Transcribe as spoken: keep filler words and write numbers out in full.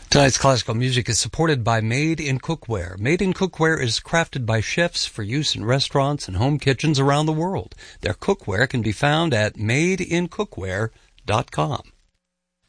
Tonight's classical music is supported by Made in Cookware. Made in Cookware is crafted by chefs for use in restaurants and home kitchens around the world. Their cookware can be found at made in cookware dot com.